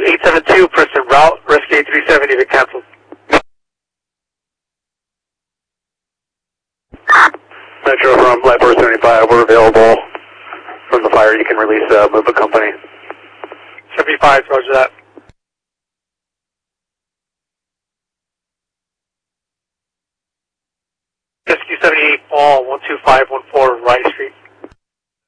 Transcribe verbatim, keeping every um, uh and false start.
eight seven two, Princeton route, rescue eight three seven, even canceled. Metro from Lightboard seventy-five, we're available from the fire. You can release uh, movement company. seventy-five, roger that. Rescue seventy-eight, fall one two five one four, Rice Street.